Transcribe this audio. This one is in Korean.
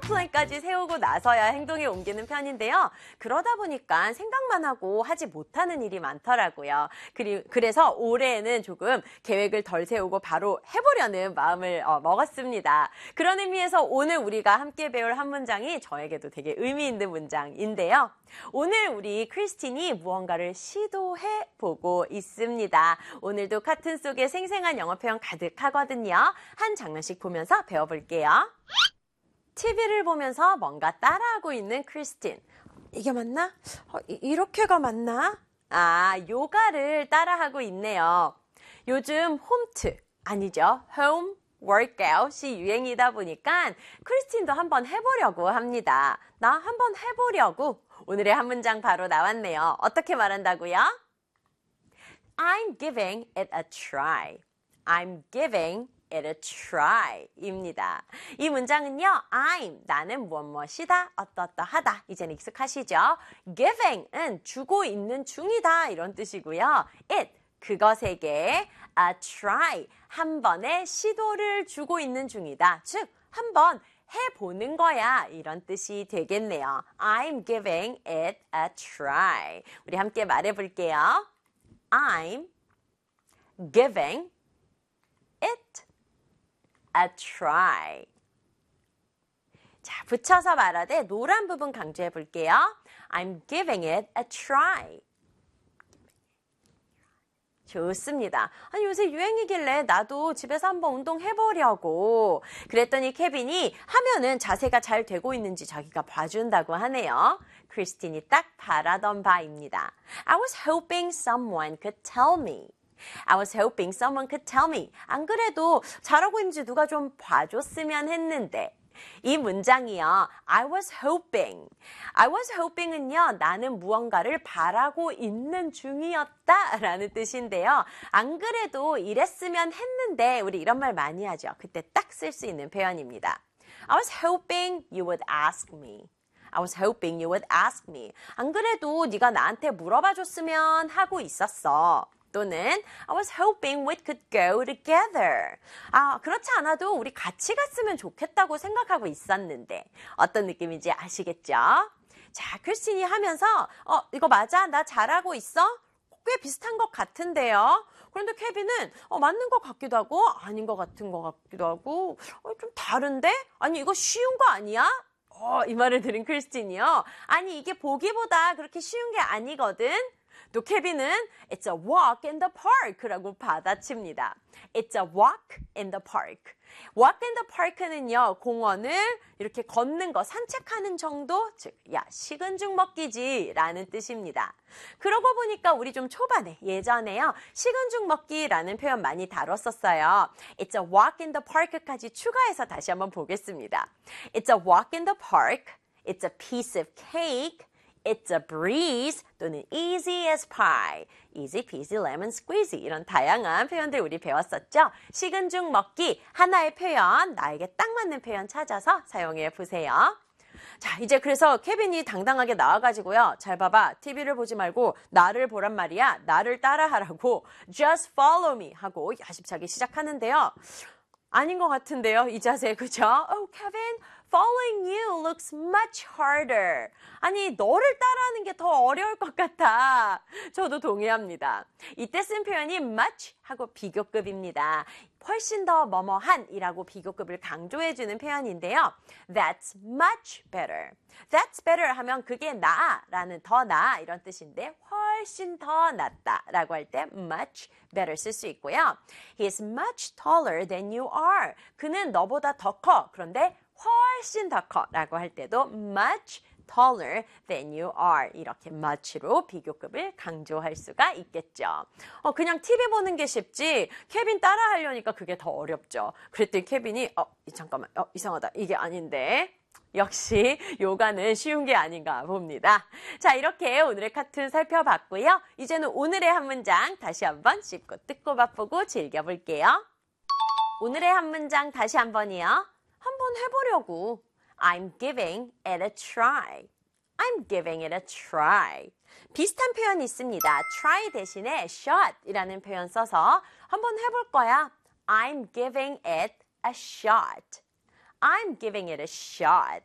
플랜까지 세우고 나서야 행동에 옮기는 편인데요. 그러다 보니까 생각만 하고 하지 못하는 일이 많더라고요. 그래서 올해에는 조금 계획을 덜 세우고 바로 해보려는 마음을 먹었습니다. 그런 의미에서 오늘 우리가 함께 배울 한 문장이 저에게도 되게 의미 있는 문장인데요. 오늘 우리 크리스틴이 무언가를 시도해보고 있습니다. 오늘도 카툰 속에 생생한 영어 표현 가득하거든요. 한 장면씩 보면서 배워볼게요. TV를 보면서 뭔가 따라하고 있는 크리스틴. 이게 맞나? 이렇게가 맞나? 요가를 따라하고 있네요. 요즘 홈트, 아니죠. 홈 워크아웃이 유행이다 보니까 크리스틴도 한번 해보려고 합니다. 나 한번 해보려고. 오늘의 한 문장 바로 나왔네요. 어떻게 말한다고요? I'm giving it a try. I'm giving it a try 입니다. 이 문장은요, I'm, 나는 무엇이다, 어떠하다. 이제는 익숙하시죠? giving은 주고 있는 중이다 이런 뜻이고요. it, 그것에게 a try, 한 번의 시도를 주고 있는 중이다. 즉, 한번 해보는 거야 이런 뜻이 되겠네요. I'm giving it a try. 우리 함께 말해볼게요. I'm giving it a try. 자, 붙여서 말하되 노란 부분 강조해 볼게요. I'm giving it a try. 좋습니다. 아니 요새 유행이길래 나도 집에서 한번 운동해보려고 그랬더니 케빈이 하면은 자세가 잘 되고 있는지 자기가 봐준다고 하네요. 크리스틴이 딱 바라던 바입니다. I was hoping someone could tell me. I was hoping someone could tell me. 안 그래도 잘하고 있는지 누가 좀 봐줬으면 했는데 이 문장이요. I was hoping. I was hoping은요. 나는 무언가를 바라고 있는 중이었다 라는 뜻인데요. 안 그래도 이랬으면 했는데 우리 이런 말 많이 하죠. 그때 딱 쓸 수 있는 표현입니다. I was hoping you would ask me. I was hoping you would ask me. 안 그래도 네가 나한테 물어봐 줬으면 하고 있었어. 또는 I was hoping we could go together. 그렇지 않아도 우리 같이 갔으면 좋겠다고 생각하고 있었는데 어떤 느낌인지 아시겠죠? 자, 크리스틴이 하면서 이거 맞아? 나 잘하고 있어? 꽤 비슷한 것 같은데요. 그런데 케빈은 맞는 것 같기도 하고 아닌 것 같은 것 같기도 하고 좀 다른데? 아니 이거 쉬운 거 아니야? 이 말을 들은 크리스틴이요. 아니 이게 보기보다 그렇게 쉬운 게 아니거든. 또 케빈은 It's a walk in the park라고 받아칩니다. It's a walk in the park. Walk in the park는요, 공원을 이렇게 걷는 거, 산책하는 정도, 즉, 식은 죽 먹기지 라는 뜻입니다. 그러고 보니까 우리 좀 초반에, 예전에요, 식은 죽 먹기라는 표현 많이 다뤘었어요. It's a walk in the park까지 추가해서 다시 한번 보겠습니다. It's a walk in the park. It's a piece of cake. It's a breeze 또는 easy as pie, easy peasy lemon squeezy 이런 다양한 표현들 우리 배웠었죠? 식은 죽 먹기 하나의 표현, 나에게 딱 맞는 표현 찾아서 사용해 보세요. 자, 이제 그래서 케빈이 당당하게 나와가지고요. 잘 봐봐, TV를 보지 말고 나를 보란 말이야. 나를 따라하라고 just follow me 하고 야심차게 시작하는데요. 아닌 것 같은데요, 이 자세, 그죠? Oh, Kevin, following you looks much harder. 아니, 너를 따라하는 게 더 어려울 것 같아. 저도 동의합니다. 이때 쓴 표현이 much 하고 비교급입니다. 훨씬 더 뭐뭐한이라고 비교급을 강조해주는 표현인데요. That's much better. That's better 하면 그게 나아라는 더 나아 이런 뜻인데 훨씬 더 낫다라고 할 때 much better 쓸 수 있고요. He is much taller than you are. 그는 너보다 더 커. 그런데 훨씬 더 커라고 할 때도 much taller than you are. 이렇게 much로 비교급을 강조할 수가 있겠죠. 그냥 TV 보는 게 쉽지 케빈 따라 하려니까 그게 더 어렵죠. 그랬더니 케빈이 잠깐만 이상하다. 이게 아닌데. 역시 요가는 쉬운 게 아닌가 봅니다. 자, 이렇게 오늘의 카툰 살펴봤고요. 이제는 오늘의 한 문장 다시 한번 씹고 뜯고 맛보고 즐겨볼게요. 오늘의 한 문장 다시 한번이요. 한번 해보려고. I'm giving it a try. I'm giving it a try. 비슷한 표현이 있습니다. try 대신에 shot이라는 표현 써서 한번 해볼 거야. I'm giving it a shot. I'm giving it a shot.